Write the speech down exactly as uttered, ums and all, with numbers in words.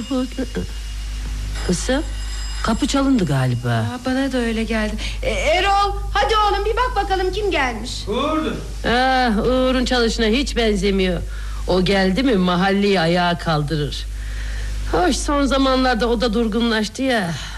Kızım, kapı çalındı galiba. Aa, bana da öyle geldi. e, Erol, hadi oğlum bir bak bakalım kim gelmiş. Uğur'dur. Ah, Uğur'un çalışına hiç benzemiyor. O geldi mi mahalleyi ayağa kaldırır. Hoş, son zamanlarda o da durgunlaştı ya.